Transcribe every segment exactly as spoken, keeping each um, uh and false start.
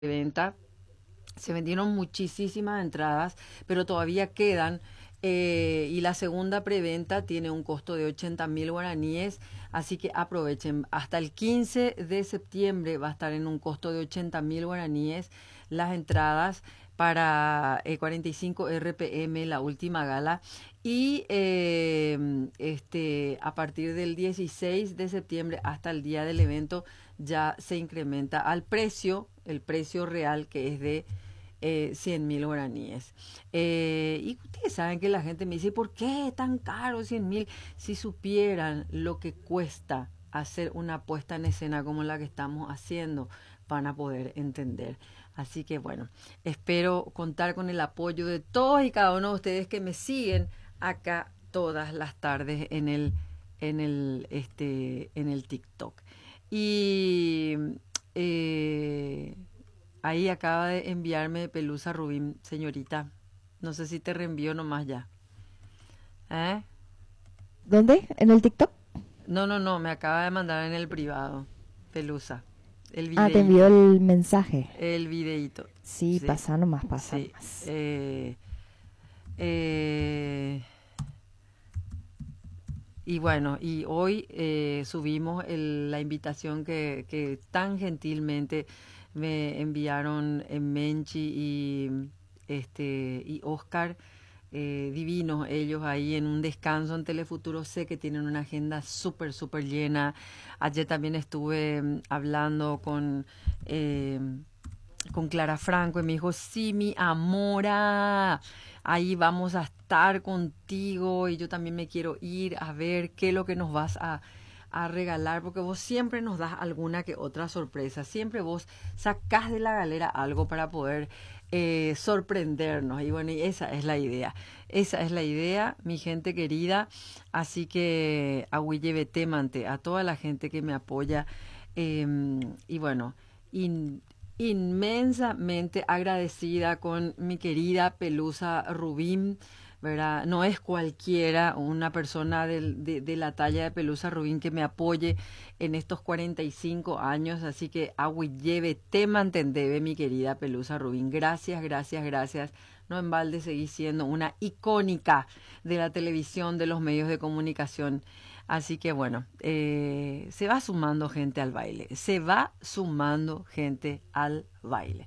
venta. Se vendieron muchísimas entradas, pero todavía quedan. Eh, y la segunda preventa tiene un costo de ochenta mil guaraníes, así que aprovechen. Hasta el quince de septiembre va a estar en un costo de ochenta mil guaraníes las entradas para eh, cuarenta y cinco R P M, la última gala. Y eh, este, a partir del dieciséis de septiembre hasta el día del evento ya se incrementa al precio, el precio real, que es de eh, cien mil guaraníes. Eh, y ustedes saben que la gente me dice, ¿por qué tan caro cien mil? Si supieran lo que cuesta hacer una puesta en escena como la que estamos haciendo, van a poder entender. Así que bueno, espero contar con el apoyo de todos y cada uno de ustedes que me siguen acá todas las tardes en el, en el, este, en el TikTok. Y eh, ahí acaba de enviarme Pelusa Rubín, señorita. No sé si te reenvío nomás ya. ¿Eh? ¿Dónde? ¿En el TikTok? No, no, no, me acaba de mandar en el privado, Pelusa. El Ah, te videíto. envió el mensaje. El videíto. Sí, Sí, pasa nomás, pasa sí. nomás. Eh, eh, y bueno, y hoy eh, subimos el- la invitación que, que tan gentilmente me enviaron en Menchi y este y Oscar, eh, divinos ellos ahí en un descanso en Telefuturo. Sé que tienen una agenda súper, súper llena. Ayer también estuve mm, hablando con, eh, con Clara Franco y me dijo, sí, mi amora, ahí vamos a estar contigo y yo también me quiero ir a ver qué es lo que nos vas a, a regalar, porque vos siempre nos das alguna que otra sorpresa, siempre vos sacás de la galera algo para poder eh, sorprendernos. Y bueno, y esa es la idea, esa es la idea, mi gente querida. Así que agüillevete mante a toda la gente que me apoya, eh, y bueno, in, inmensamente agradecida con mi querida Pelusa Rubín, ¿verdad? No es cualquiera una persona del- de, de la talla de Pelusa Rubín que me apoye en estos cuarenta y cinco años, así que agui lleve te mantendebe, mi querida Pelusa Rubín. Gracias, gracias, gracias. No en balde seguís siendo una icónica de la televisión, de los medios de comunicación. Así que bueno, eh, se va sumando gente al baile, se va sumando gente al baile.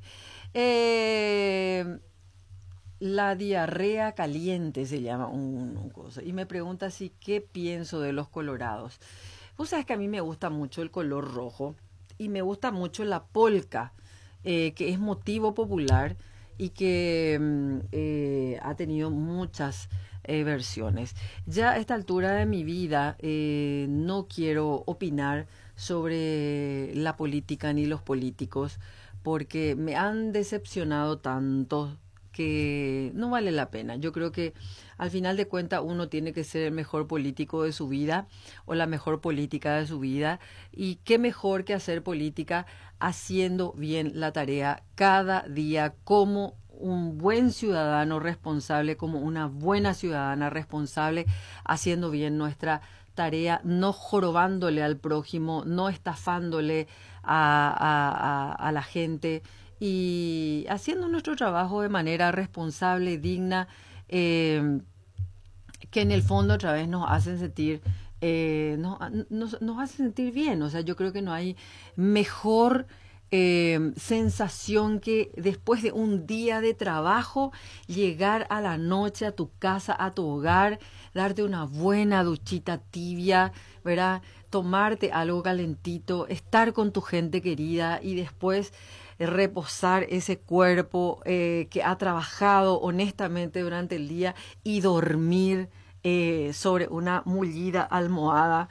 Eh, la diarrea caliente se llama un, un cosa. Y me pregunta si qué pienso de los colorados. Vos sabés que a mí me gusta mucho el color rojo y me gusta mucho la polka, eh, que es motivo popular y que mm, eh, ha tenido muchas eh, versiones. Ya a esta altura de mi vida eh, no quiero opinar sobre la política ni los políticos porque me han decepcionado tanto que no vale la pena. Yo creo que al final de cuentas uno tiene que ser el mejor político de su vida o la mejor política de su vida. Y qué mejor que hacer política haciendo bien la tarea cada día como un buen ciudadano responsable, como una buena ciudadana responsable, haciendo bien nuestra tarea, no jorobándole al prójimo, no estafándole a, a, a, a la gente y haciendo nuestro trabajo de manera responsable, digna, eh, que en el fondo otra vez nos hacen sentir, eh, nos, nos, nos hacen sentir bien. O sea, yo creo que no hay mejor eh, sensación que después de un día de trabajo, llegar a la noche a tu casa, a tu hogar, darte una buena duchita tibia, ¿verdad? Tomarte algo calentito, estar con tu gente querida y después reposar ese cuerpo eh, que ha trabajado honestamente durante el día y dormir eh, sobre una mullida almohada,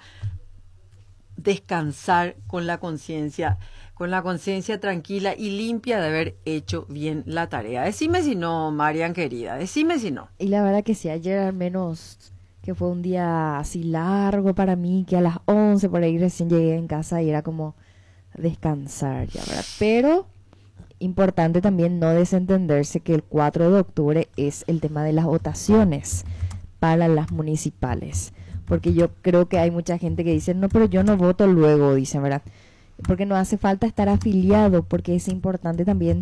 descansar con la conciencia, con la conciencia tranquila y limpia de haber hecho bien la tarea. Decime si no, Marian querida, decime si no. Y la verdad que sí, ayer al menos que fue un día así largo para mí, que a las once por ahí recién llegué en casa y era como descansar ya, ¿verdad? Pero importante también no desentenderse que el cuatro de octubre es el tema de las votaciones para las municipales. Porque yo creo que hay mucha gente que dice, no, pero yo no voto luego, dicen, ¿verdad? porque no hace falta estar afiliado, porque es importante también